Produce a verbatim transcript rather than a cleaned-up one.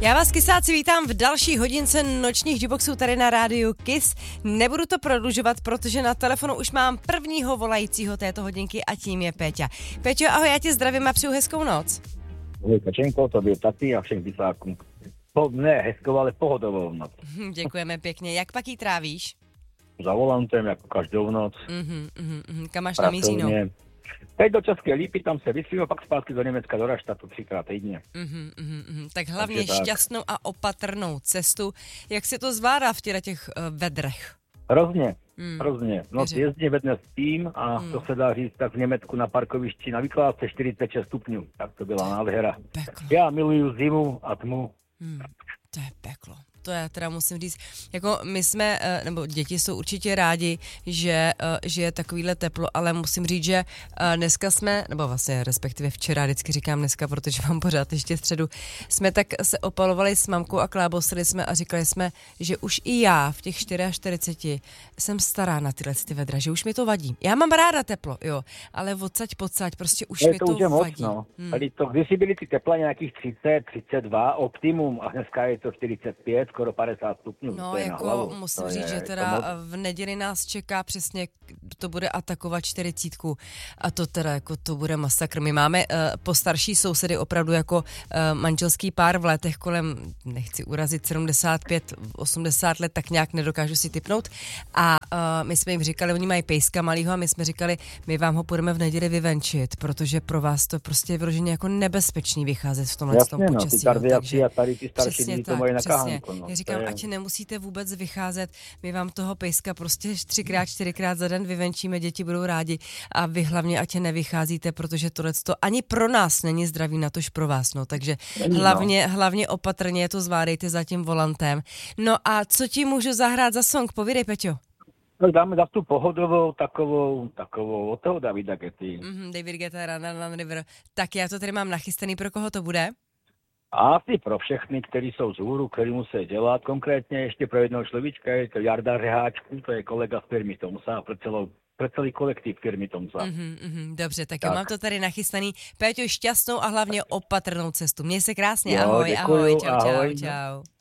Já vás, kysáci, vítám v další hodince nočních jukeboxů tady na rádiu Kiss. Nebudu to prodlužovat, protože na telefonu už mám prvního volajícího této hodinky a tím je Péťa. Péťo, ahoj, já tě zdravím a přeju hezkou noc. Ahoj, Kačenko, tobě taky a všem kysákům. Po, ne hezkou, ale pohodovou noc. Děkujeme pěkně. Jak pak jí trávíš? Za volantem, jako každou noc. Mhm, mhm, mhm. Kam máš namířeno? Teď do České Lípy, tam se vyslím, pak zpátky do Německa, do Raštatu třikrát týdně. Mhm, mhm, mhm. Tak hlavně Takže šťastnou tak. a opatrnou cestu. Jak se to zvládá v těch, těch uh, vedrech? Hrozně, mm. hrozně. No jezdně ve dne spím a mm. to se dá říct tak v Německu na parkovišti na vykládce čtyřicet šest stupňů. Tak to byla nádhera. Peklo. Já miluju zimu a tmu. Mm. To je peklo. To já teda musím říct, jako my jsme, nebo děti jsou určitě rádi, že, že je takovýhle teplo, ale musím říct, že dneska jsme, nebo vlastně respektive včera, vždycky říkám dneska, protože mám pořád ještě středu, jsme tak se opalovali s mamkou a klábosili jsme a říkali jsme, že už i já v těch čtyřiceti čtyřech jsem stará na tyhle ty vedra, že už mi to vadí. Já mám ráda teplo, jo, ale odsaď pocať, prostě už je mi to, to už je vadí. Moc, no. hmm. Tady to, když byly ty tepla nějakých třicet, třicet dva optimum a dneska je to čtyřicet pět, skoro padesát stupňů. No, jako musím říct, že teda v neděli nás čeká přesně, to bude atakovat čtyřicítku a to teda jako to bude masakr. My máme uh, postarší sousedy opravdu jako uh, manželský pár v letech kolem, nechci urazit, sedmdesát pět osmdesát let, tak nějak nedokážu si tipnout a uh, my jsme jim říkali, oni mají pejska malýho a my jsme říkali, my vám ho půjdeme v neděli vyvenčit, protože pro vás to prostě je vyloženě jako nebezpečný vycházet v tomhle Jasně, tom no, počasí. Ty kardiaci a tady ty starší přesně lidi to tak, mají na přesně. kahánku. No. Já říkám, je... ať nemusíte vůbec vycházet, my vám toho pejska prostě třikrát, čtyřikrát za den vyvenčíme, děti budou rádi a vy hlavně ať nevycházíte, protože tohleto ani pro nás není zdraví, natož pro vás, no, takže není, hlavně, no. hlavně opatrně to zvládejte za tím volantem. No a co ti můžu zahrát za song? Povídej, Peťo. Tak dáme za tu pohodovou, takovou, takovou, od toho Davida Getty. Mm-hmm, David Guetta, Run, Run, River. Tak já to tady mám nachystaný, pro koho to bude? Asi pro všechny, kteří jsou z hůru, který musí dělat. Konkrétně ještě pro jednoho človíčka, je to Jarda Řeháčku, to je kolega z firmy Tomsa a pro, celou, pro celý kolektiv firmy Tomsa. Mm-hmm, mm-hmm, dobře, tak, tak jo, mám to tady nachystaný. Péťo, šťastnou a hlavně opatrnou cestu. Měj se krásně, jo, ahoj, děkuju, ahoj, čau, ahoj. čau, čau.